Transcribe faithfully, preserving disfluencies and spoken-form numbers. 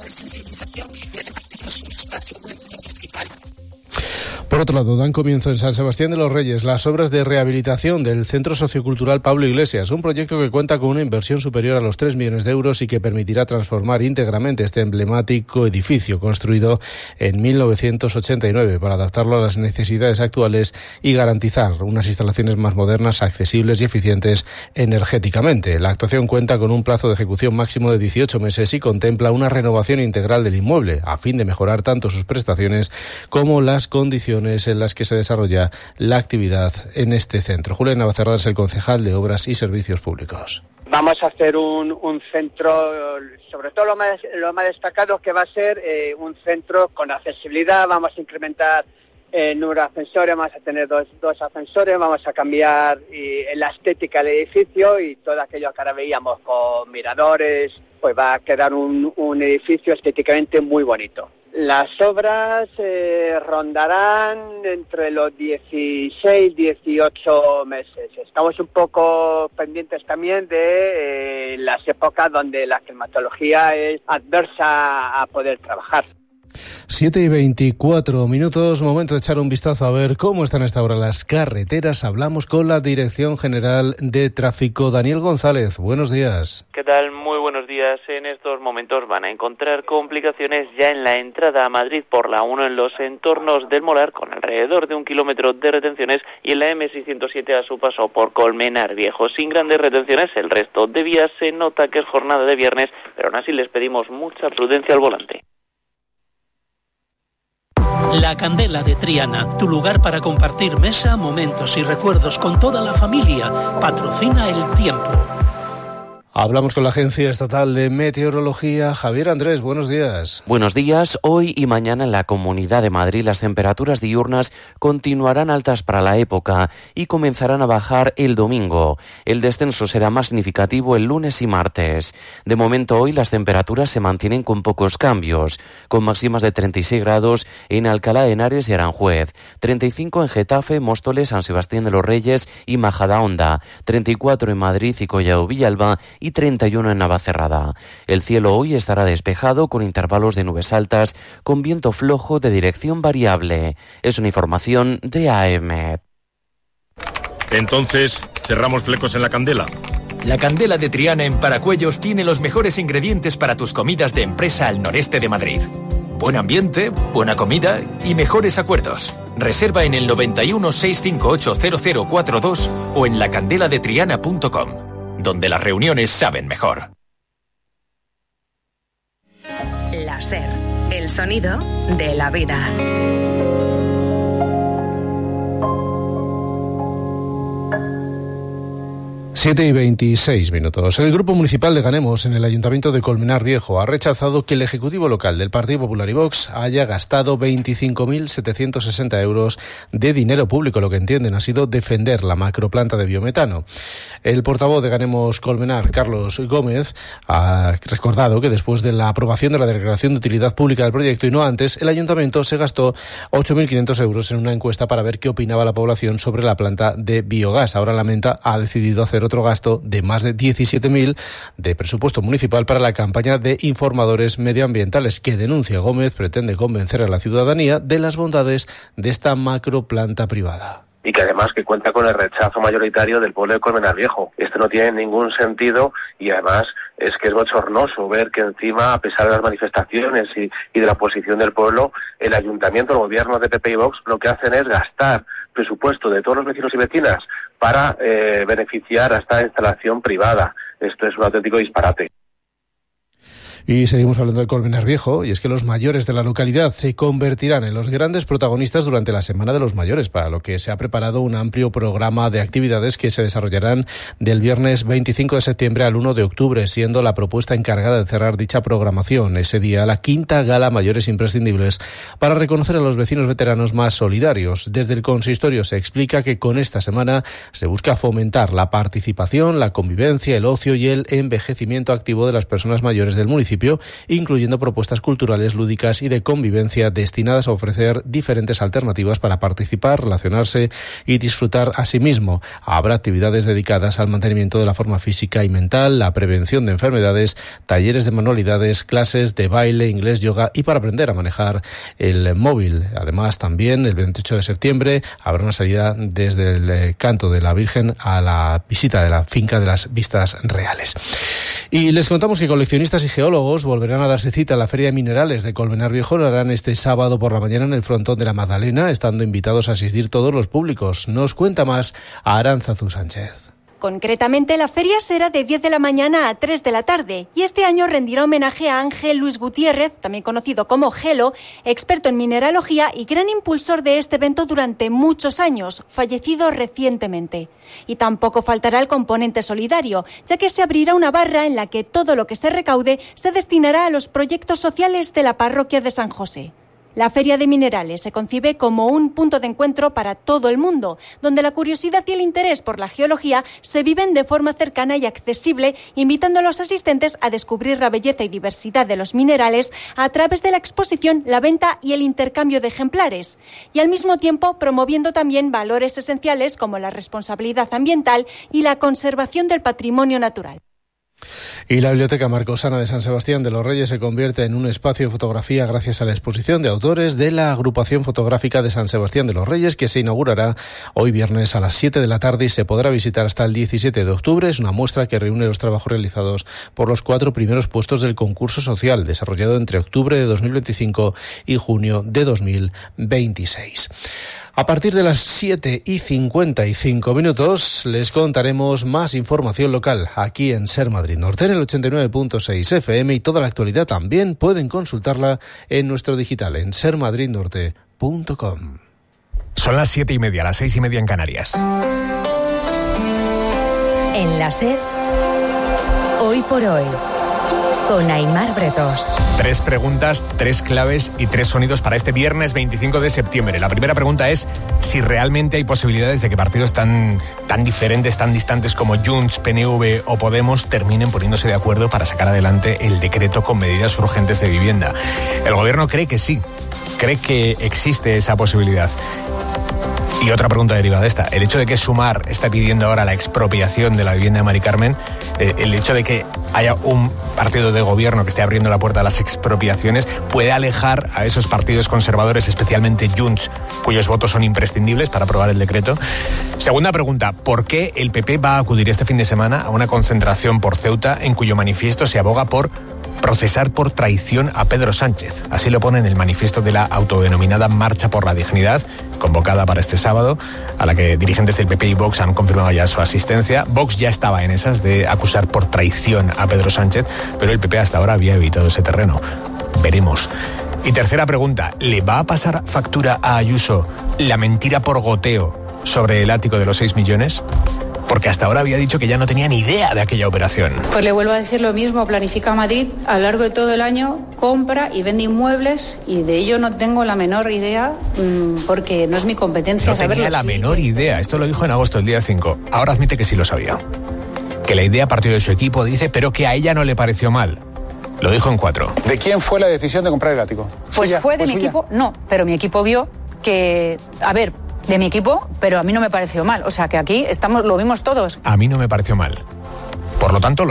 de sensibilización y además tenemos un espacio web municipal. Por otro lado, dan comienzo en San Sebastián de los Reyes las obras de rehabilitación del Centro Sociocultural Pablo Iglesias, un proyecto que cuenta con una inversión superior a los tres millones de euros y que permitirá transformar íntegramente este emblemático edificio construido en mil novecientos ochenta y nueve para adaptarlo a las necesidades actuales y garantizar unas instalaciones más modernas, accesibles y eficientes energéticamente. La actuación cuenta con un plazo de ejecución máximo de dieciocho meses y contempla una renovación integral del inmueble, a fin de mejorar tanto sus prestaciones como las condiciones en las que se desarrolla la actividad en este centro. Julián Navacerrada es el concejal de Obras y Servicios Públicos. Vamos a hacer un, un centro, sobre todo lo más, lo más destacado que va a ser eh, un centro con accesibilidad. Vamos a incrementar el número de ascensores, vamos a tener dos, dos ascensores, vamos a cambiar y, la estética del edificio y todo aquello que ahora veíamos con miradores, pues va a quedar un, un edificio estéticamente muy bonito. Las obras eh, rondarán entre los dieciséis y dieciocho meses. Estamos un poco pendientes también de eh, las épocas donde la climatología es adversa a poder trabajar. siete y veinticuatro minutos, momento de echar un vistazo a ver cómo están a esta hora las carreteras. Hablamos con la Dirección General de Tráfico. Daniel González, buenos días. ¿Qué tal? Muy buenos días. En estos momentos van a encontrar complicaciones ya en la entrada a Madrid por la uno en los entornos del Molar, con alrededor de un kilómetro de retenciones, y en la eme seiscientos siete a su paso por Colmenar Viejo. Sin grandes retenciones, el resto de vías se nota que es jornada de viernes, pero aún así les pedimos mucha prudencia al volante. La Candela de Triana, tu lugar para compartir mesa, momentos y recuerdos con toda la familia. Patrocina el tiempo. Hablamos con la Agencia Estatal de Meteorología. Javier Andrés, buenos días. Buenos días. Hoy y mañana en la Comunidad de Madrid las temperaturas diurnas continuarán altas para la época y comenzarán a bajar el domingo. El descenso será más significativo el lunes y martes. De momento hoy las temperaturas se mantienen con pocos cambios, con máximas de treinta y seis grados en Alcalá de Henares y Aranjuez, treinta y cinco en Getafe, Móstoles, San Sebastián de los Reyes y Majadahonda, treinta y cuatro en Madrid y Collado Villalba y treinta y uno en Navacerrada. El cielo hoy estará despejado con intervalos de nubes altas con viento flojo de dirección variable. Es una información de A E M E T. Entonces, ¿cerramos flecos en la Candela? La Candela de Triana en Paracuellos tiene los mejores ingredientes para tus comidas de empresa al noreste de Madrid. Buen ambiente, buena comida y mejores acuerdos. Reserva en el noventa y uno, seiscientos cincuenta y ocho, cero cero cuarenta y dos o en la candela de triana punto com, donde las reuniones saben mejor. La SER, el sonido de la vida. siete y veintiséis minutos. El Grupo Municipal de Ganemos en el Ayuntamiento de Colmenar Viejo ha rechazado que el Ejecutivo Local del Partido Popular y Vox haya gastado veinticinco mil setecientos sesenta euros de dinero público. Lo que entienden ha sido defender la macroplanta de biometano. El portavoz de Ganemos Colmenar, Carlos Gómez, ha recordado que después de la aprobación de la declaración de utilidad pública del proyecto y no antes, el Ayuntamiento se gastó ocho mil quinientos euros en una encuesta para ver qué opinaba la población sobre la planta de biogás. Ahora la Menta ha decidido hacer otro gasto de más de diecisiete mil de presupuesto municipal para la campaña de informadores medioambientales que, denuncia Gómez, pretende convencer a la ciudadanía de las bondades de esta macroplanta privada. Y que además que cuenta con el rechazo mayoritario del pueblo de Colmenar Viejo. Esto no tiene ningún sentido y además es que es bochornoso ver que encima, a pesar de las manifestaciones y, y de la oposición del pueblo, el ayuntamiento, el gobierno de P P y Vox lo que hacen es gastar presupuesto de todos los vecinos y vecinas para eh, beneficiar a esta instalación privada. Esto es un auténtico disparate. Y seguimos hablando de Colmenar Viejo, y es que los mayores de la localidad se convertirán en los grandes protagonistas durante la Semana de los Mayores, para lo que se ha preparado un amplio programa de actividades que se desarrollarán del viernes veinticinco de septiembre al uno de octubre, siendo la propuesta encargada de cerrar dicha programación ese día la quinta gala Mayores Imprescindibles, para reconocer a los vecinos veteranos más solidarios. Desde el consistorio se explica que con esta semana se busca fomentar la participación, la convivencia, el ocio y el envejecimiento activo de las personas mayores del municipio, municipio, incluyendo propuestas culturales, lúdicas y de convivencia destinadas a ofrecer diferentes alternativas para participar, relacionarse y disfrutar a sí mismo. Habrá actividades dedicadas al mantenimiento de la forma física y mental, la prevención de enfermedades, talleres de manualidades, clases de baile, inglés, yoga y para aprender a manejar el móvil. Además, también el veintiocho de septiembre habrá una salida desde el Canto de la Virgen a la visita de la finca de las Vistas Reales. Y les contamos que coleccionistas y geólogos volverán a darse cita a la Feria de Minerales de Colmenar Viejo. Lo harán este sábado por la mañana en el frontón de la Magdalena, estando invitados a asistir todos los públicos. Nos cuenta más Aránzazu Sánchez. Concretamente, la feria será de diez de la mañana a tres de la tarde y este año rendirá homenaje a Ángel Luis Gutiérrez, también conocido como Gelo, experto en mineralogía y gran impulsor de este evento durante muchos años, fallecido recientemente. Y tampoco faltará el componente solidario, ya que se abrirá una barra en la que todo lo que se recaude se destinará a los proyectos sociales de la parroquia de San José. La Feria de Minerales se concibe como un punto de encuentro para todo el mundo, donde la curiosidad y el interés por la geología se viven de forma cercana y accesible, invitando a los asistentes a descubrir la belleza y diversidad de los minerales a través de la exposición, la venta y el intercambio de ejemplares, y al mismo tiempo promoviendo también valores esenciales como la responsabilidad ambiental y la conservación del patrimonio natural. Y la Biblioteca Marcosana de San Sebastián de los Reyes se convierte en un espacio de fotografía gracias a la exposición de autores de la Agrupación Fotográfica de San Sebastián de los Reyes, que se inaugurará hoy viernes a las siete de la tarde y se podrá visitar hasta el diecisiete de octubre. Es una muestra que reúne los trabajos realizados por los cuatro primeros puestos del concurso social, desarrollado entre octubre de dos mil veinticinco y junio de dos mil veintiséis. A partir de las siete y cincuenta y cinco minutos les contaremos más información local aquí en Ser Madrid Norte, en el ochenta y nueve punto seis F M, y toda la actualidad también pueden consultarla en nuestro digital en ser madrid norte punto com. Son las siete y media, las seis y media en Canarias. En la Ser, hoy por hoy, con Aimar Bretos. Tres preguntas, tres claves y tres sonidos para este viernes veinticinco de septiembre. La primera pregunta es si realmente hay posibilidades de que partidos tan, tan diferentes, tan distantes como Junts, P N V o Podemos terminen poniéndose de acuerdo para sacar adelante el decreto con medidas urgentes de vivienda. El gobierno cree que sí, cree que existe esa posibilidad. Y otra pregunta derivada de esta, el hecho de que Sumar está pidiendo ahora la expropiación de la vivienda de Mari Carmen, eh, el hecho de que haya un partido de gobierno que esté abriendo la puerta a las expropiaciones, puede alejar a esos partidos conservadores, especialmente Junts, cuyos votos son imprescindibles para aprobar el decreto. Segunda pregunta, ¿por qué el P P va a acudir este fin de semana a una concentración por Ceuta en cuyo manifiesto se aboga por procesar por traición a Pedro Sánchez? Así lo pone en el manifiesto de la autodenominada Marcha por la Dignidad, convocada para este sábado, a la que dirigentes del P P y Vox han confirmado ya su asistencia. Vox ya estaba en esas de acusar por traición a Pedro Sánchez, pero el P P hasta ahora había evitado ese terreno. Veremos. Y tercera pregunta, ¿le va a pasar factura a Ayuso la mentira por goteo sobre el ático de los seis millones? Porque hasta ahora había dicho que ya no tenía ni idea de aquella operación. Pues le vuelvo a decir lo mismo, Planifica Madrid a lo largo de todo el año compra y vende inmuebles y de ello no tengo la menor idea porque no es mi competencia no saberlo. No tenía la menor idea, esto lo dijo en agosto, el día cinco. Ahora admite que sí lo sabía. Que la idea partió de su equipo, dice, pero que a ella no le pareció mal. Lo dijo en cuatro. ¿De quién fue la decisión de comprar el ático? Pues ¿Suya? fue de ¿Fue mi suya? equipo, no, pero mi equipo vio que, a ver, de mi equipo, pero a mí no me pareció mal. O sea, que aquí estamos, lo vimos todos. A mí no me pareció mal. Por lo tanto,